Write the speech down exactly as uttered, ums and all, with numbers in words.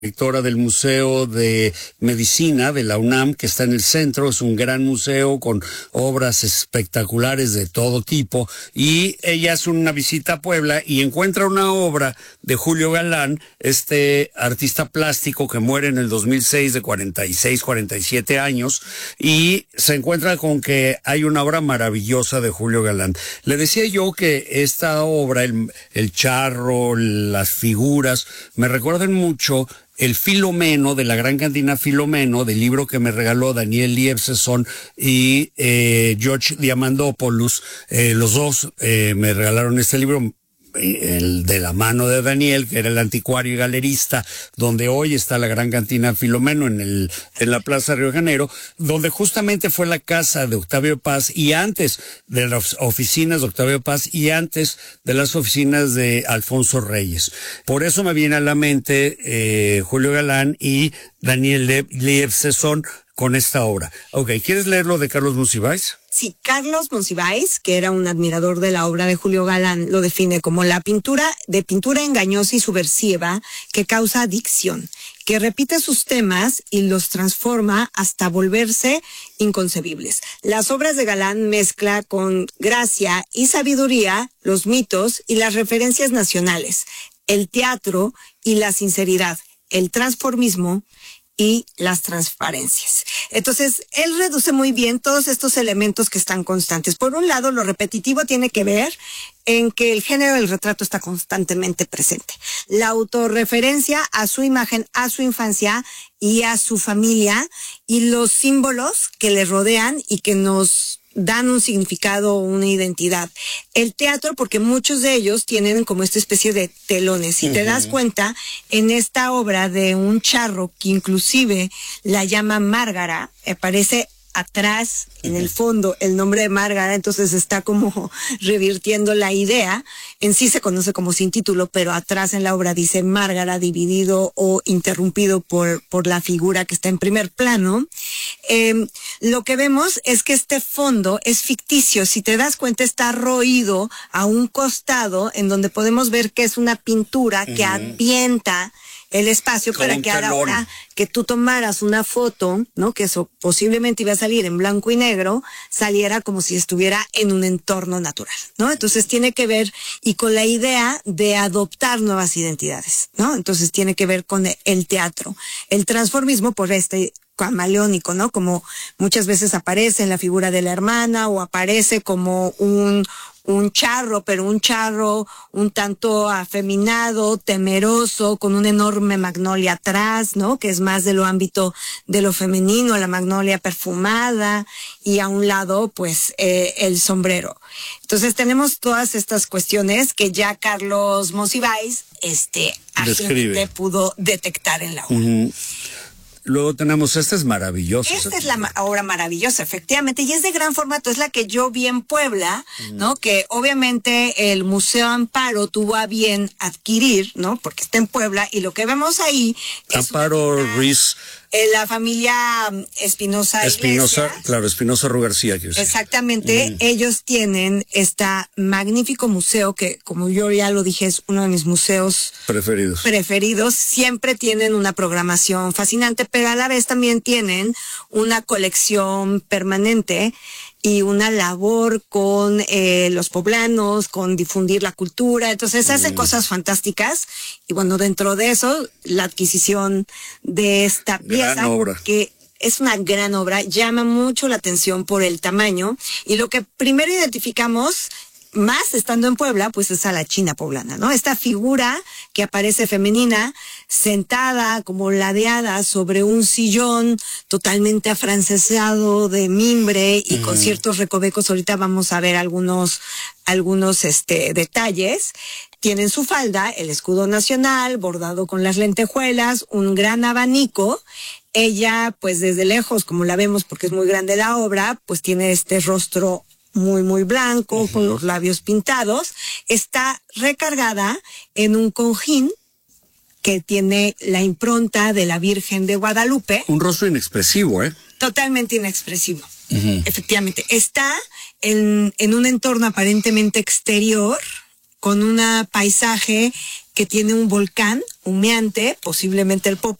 directora del Museo de Medicina de la UNAM, que está en el centro. Es un gran museo con obras espectaculares de todo tipo, y ella hace una visita a Puebla y encuentra una obra de Julio Galán, este artista plástico que muere en el dos mil seis de cuarenta y seis, cuarenta y siete años, y se encuentra con que hay una obra maravillosa de Julio Galán. Le decía yo que esta obra, el, el charro, las figuras, me recuerdan mucho el Filomeno, de la gran cantina Filomeno, del libro que me regaló Daniel Liebsesson y eh, George Diamandopoulos. Eh, los dos eh, me regalaron este libro, el de la mano de Daniel, que era el anticuario y galerista, donde hoy está la gran cantina Filomeno en el en la Plaza Río de Janeiro, donde justamente fue la casa de Octavio Paz, y antes de las oficinas de Octavio Paz, y antes de las oficinas de Alfonso Reyes. Por eso me viene a la mente eh, Julio Galán y Daniel Liebsesson con esta obra. Ok, ¿quieres leer lo de Carlos Monsiváis? Sí, Carlos Monsiváis, que era un admirador de la obra de Julio Galán, lo define como la pintura de pintura engañosa y subversiva que causa adicción, que repite sus temas y los transforma hasta volverse inconcebibles. Las obras de Galán mezcla con gracia y sabiduría los mitos y las referencias nacionales, el teatro y la sinceridad, el transformismo y las transparencias. Entonces, él reduce muy bien todos estos elementos que están constantes. Por un lado, lo repetitivo tiene que ver en que el género del retrato está constantemente presente. La autorreferencia a su imagen, a su infancia y a su familia, y los símbolos que le rodean y que nos dan un significado, una identidad. El teatro, porque muchos de ellos tienen como esta especie de telones. Si uh-huh. te das cuenta, en esta obra de un charro, que inclusive la llama Márgara, aparece atrás, en el fondo, el nombre de Márgara, entonces está como revirtiendo la idea. En sí se conoce como sin título, pero atrás en la obra dice Márgara, dividido o interrumpido por, por la figura que está en primer plano. Eh, lo que vemos es que este fondo es ficticio. Si te das cuenta, está roído a un costado, en donde podemos ver que es una pintura que uh-huh. ambienta el espacio para que ahora que tú tomaras una foto, ¿no? Que eso posiblemente iba a salir en blanco y negro, saliera como si estuviera en un entorno natural, ¿no? Entonces tiene que ver, y con la idea de adoptar nuevas identidades, ¿no? Entonces tiene que ver con el teatro, el transformismo por este camaleónico, ¿no? Como muchas veces aparece en la figura de la hermana, o aparece como un un charro, pero un charro un tanto afeminado, temeroso, con una enorme magnolia atrás, ¿no? Que es más de lo ámbito de lo femenino, la magnolia perfumada, y a un lado, pues, eh, el sombrero. Entonces tenemos todas estas cuestiones que ya Carlos Monsiváis, este, agente pudo detectar en la obra. Uh-huh. Luego tenemos, esta es maravillosa. Esta es la ma- obra maravillosa, efectivamente, y es de gran formato, es la que yo vi en Puebla, mm. ¿no? Que obviamente el Museo Amparo tuvo a bien adquirir, ¿no? Porque está en Puebla, y lo que vemos ahí es Amparo Ruiz. Eh, la familia Espinosa Espinosa, Iglesias. claro, Espinosa Ru García. Exactamente, mm. ellos tienen este magnífico museo que, como yo ya lo dije, es uno de mis museos preferidos. preferidos. Siempre tienen una programación fascinante, pero a la vez también tienen una colección permanente y una labor con eh, los poblanos, con difundir la cultura. Entonces mm. hace cosas fantásticas, y bueno, dentro de eso, la adquisición de esta pieza, gran obra. Que es una gran obra, llama mucho la atención por el tamaño, y lo que primero identificamos, más estando en Puebla, pues es a la China poblana, ¿no? Esta figura que aparece femenina, sentada como ladeada sobre un sillón totalmente afrancesado de mimbre y mm. con ciertos recovecos. Ahorita vamos a ver algunos, algunos este, detalles. Tienen su falda, el escudo nacional, bordado con las lentejuelas, un gran abanico. Ella, pues desde lejos, como la vemos porque es muy grande la obra, pues tiene este rostro muy, muy blanco, uh-huh. con los labios pintados. Está recargada en un cojín que tiene la impronta de la Virgen de Guadalupe. Un rostro inexpresivo, ¿eh? Totalmente inexpresivo. Uh-huh. Efectivamente. Está en, en un entorno aparentemente exterior, con un paisaje que tiene un volcán humeante, posiblemente el